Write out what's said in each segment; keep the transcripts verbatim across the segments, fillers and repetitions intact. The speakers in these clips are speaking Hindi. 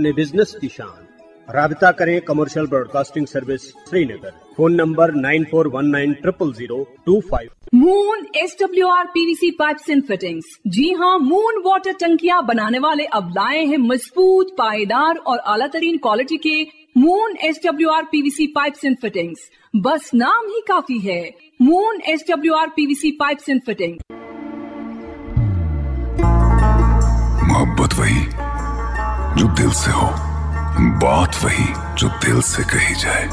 अपने बिजनेस की शान। राबिता करें commercial broadcasting service Srinagar, phone number nine four one nine triple zero to five. Moon S W R PVC pipes and fittings. जी हाँ, मून वाटर टंकियां बनाने वाले अब लाए हैं मजबूत, पायदार और आला तरीन क्वालिटी के moon S W R PVC pipes and fittings. बस नाम ही काफी है, moon S W R PVC pipes and fittings. मोहब्बत वही जो दिल से हो, बात वही जो दिल से कही जाए,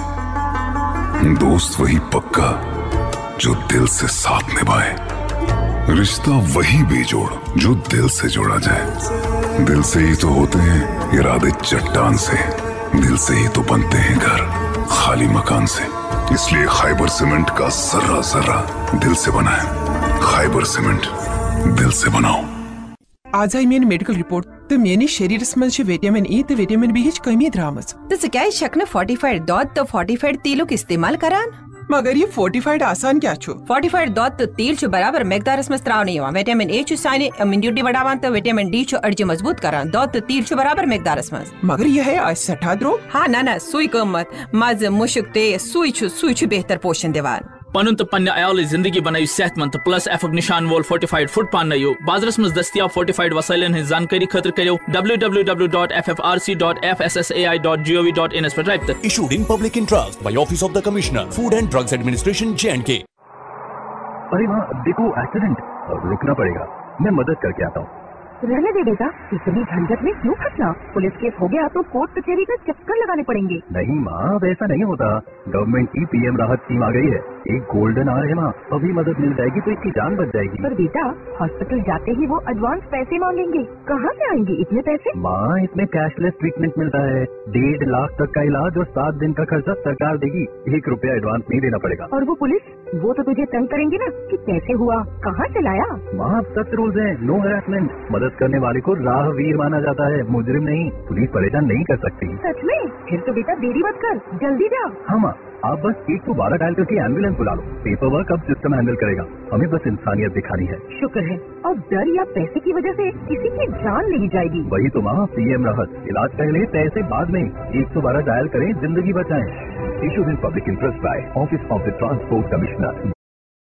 दोस्त वही पक्का जो दिल से साथ निभाए, रिश्ता वही बेजोड़ जो दिल से जोड़ा जाए। दिल से ही तो होते हैं इरादे चट्टान से, दिल से ही तो बनते हैं घर खाली मकान से। इसलिए खैबर सीमेंट का जर्रा जर्रा दिल से बना है। खैबर सीमेंट, दिल से बनाओ। आज आई मेरी मेडिकल रिपोर्ट तो मेरी शरीरस मज विटामिन ई तो विटामिन बी हिच कमी द्रामज तो क्या शक न फोर्टिफाइड दूध तो फोर्टिफाइड तेलुक इस्तेमाल करान। मगर ये फोर्टिफाइड आसान क्या छु? फोर्टिफाइड दूध तो तेल छु बराबर मिकदारस में त्राव नहीं हुआ। विटामिन ए छु साइने इम्यूनिटी बढ़ावान तो विटामिन डी छु अर्जी मजबूत करान। दूध तो तेल छु बराबर मिकदारस में। मगर ये है आज सठा द्रो। हाँ ना ना सुई कमत मज मुशक ते सुई छु सुई छु बेहतर पोषण दिवान। पनुन तो पन्ने आयाल जिंदगी बनायु सेहतमंद प्लस एफक निशान वोल फोर्टिफाइड फुट पान नयो बाजारस में दस्तियाब फोर्टिफाइड वसाइलन है जानकारी खतर करियो W W W dot F F R C dot F S S A I dot G O V dot in इस पर टाइप कर। Issued in public interest by Office of the Commissioner, Food and Drugs Administration, J and K। अरे वहाँ देखो एक्सीडेंट, रुकना पड़ेगा, मैं मदद करके आता हूँ। रहने दे बेटा, इतनी झंझट में क्यों फंसना? पुलिस केस हो गया तो कोर्ट कचहरी का चक्कर लगाने पड़ेंगे। नहीं माँ, वैसा नहीं होता। गवर्नमेंट की पीएम राहत स्कीम आ गई है, एक गोल्डन आवर है माँ, अभी मदद मिल जाएगी तो इसकी जान बच जाएगी। पर बेटा, हॉस्पिटल जाते ही वो एडवांस पैसे मांगेंगे, कहाँ से आएंगे इतने पैसे? माँ, इसमें कैशलेस ट्रीटमेंट मिलता है, डेढ़ लाख तक का इलाज और सात दिन का खर्चा सरकार देगी, एक रुपया एडवांस नहीं देना पड़ेगा। और वो पुलिस, वो तो तुझे तंग करेंगे ना कि कैसे हुआ, कहाँ से लाया? माँ, सख्त रूल्स हैं, नो हैरेसमेंट। मदद करने वाले को राहवीर माना जाता है, मुजरिम नहीं। पुलिस परेशान नहीं कर सकती। सच में? फिर तो बेटा देरी मत कर, जल्दी जा। हाँ माँ, आप बस एक सौ बारह डायल करके एम्बुलेंस बुला लो, पेपर वर्क अब सिस्टम हैंडल करेगा, हमें बस इंसानियत दिखानी है। शुक्र है, और डर या पैसे की वजह से किसी की जान नहीं जाएगी। वही तो माँ, पीएम राहत, इलाज पहले पैसे बाद में। एक सौ बारह डायल करें, जिंदगी बचाएं। Issued in public interest by office of the transport commissioner.